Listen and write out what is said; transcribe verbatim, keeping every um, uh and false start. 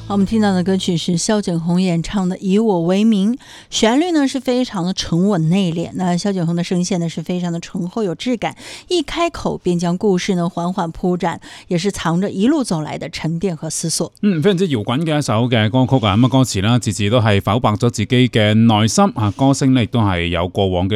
我们听到的歌曲是萧景洪演唱的《以我为名》，旋律呢是非常的沉稳内敛，那萧景洪的声线呢是非常的醇厚有质感，一開口便將故事呢緩緩鋪展，也是藏着一路走來的沉澱和思索。 嗯，非常之搖滾嘅一首嘅歌曲啊，咁啊歌詞啦，字字都係剖白咗自己嘅內心啊，歌聲呢亦都係有過往嘅